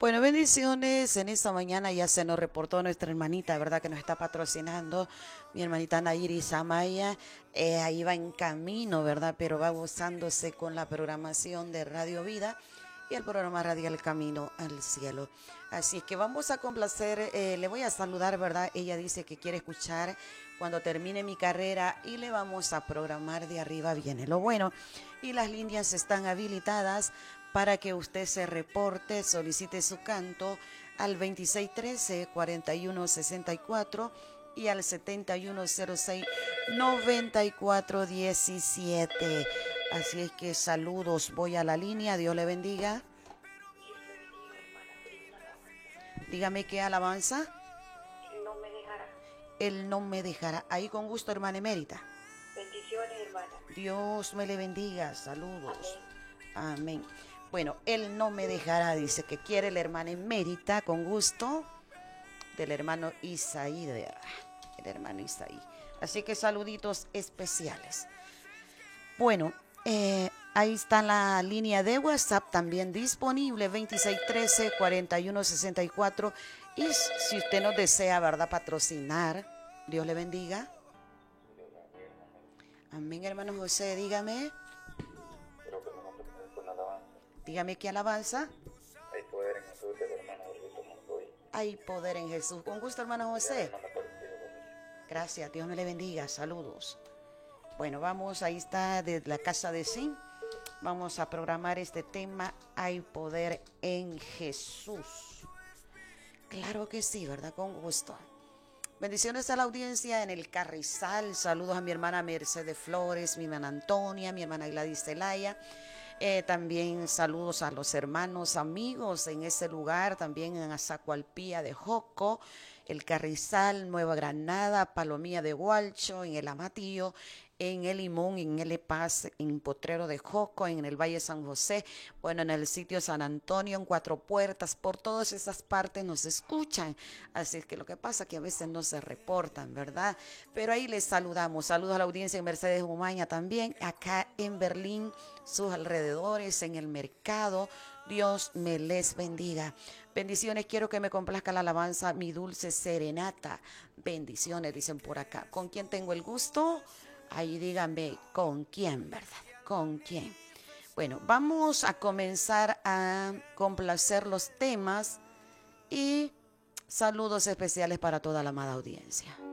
Bueno, bendiciones. En esta mañana ya se nos reportó nuestra hermanita, ¿verdad? Que nos está patrocinando, mi hermanita Nairis Amaya. Ahí va en camino, ¿verdad? Pero va gozándose con la programación de Radio Vida y el programa Radial Camino al Cielo. Así es que vamos a complacer, le voy a saludar, ¿verdad? Ella dice que quiere escuchar cuando termine mi carrera y le vamos a programar de arriba viene lo bueno. Y las líneas están habilitadas para que usted se reporte, solicite su canto al 2613-4164 y al 7106-9417. Así es que saludos, voy a la línea, Dios le bendiga. Dígame qué alabanza. No me dejará. Él no me dejará. Ahí con gusto, hermana emérita. Bendiciones, hermana. Dios me le bendiga, saludos. Amén. Amén. Bueno, Él no me dejará, dice que quiere la hermana emérita, con gusto, del hermano Isaí, de verdad, el hermano Isaí. Así que saluditos especiales. Bueno, ahí está la línea de WhatsApp también disponible, 2613-4164. Y si usted nos desea, ¿verdad?, patrocinar, Dios le bendiga. Amén, hermano José, dígame. Dígame qué alabanza. Hay poder en Jesús, del hermano Jorgito Montoya. Hay poder en Jesús. Con gusto, hermano José. Gracias, Dios me le bendiga. Saludos. Bueno, vamos, ahí está de la casa de Sin. Vamos a programar este tema. Hay poder en Jesús. Claro que sí, ¿verdad? Con gusto. Bendiciones a la audiencia en el Carrizal. Saludos a mi hermana Mercedes Flores, mi hermana Antonia, mi hermana Gladys Zelaya. También saludos a los hermanos, amigos en ese lugar, también en Azacualpía de Joco, el Carrizal, Nueva Granada, Palomía de Hualcho, en el Amatillo, en el Limón, en el Paz, en Potrero de Joco, en el Valle San José, bueno, en el sitio San Antonio, en Cuatro Puertas, por todas esas partes nos escuchan. Así es que lo que pasa es que a veces no se reportan, ¿verdad? Pero ahí les saludamos. Saludos a la audiencia en Mercedes Umaña también, acá en Berlín, sus alrededores, en el mercado. Dios me les bendiga. Bendiciones, quiero que me complazca la alabanza, mi dulce serenata. Bendiciones, dicen por acá. ¿Con quién tengo el gusto? Ahí díganme, ¿con quién, verdad? ¿Con quién? Bueno, vamos a comenzar a complacer los temas y saludos especiales para toda la amada audiencia.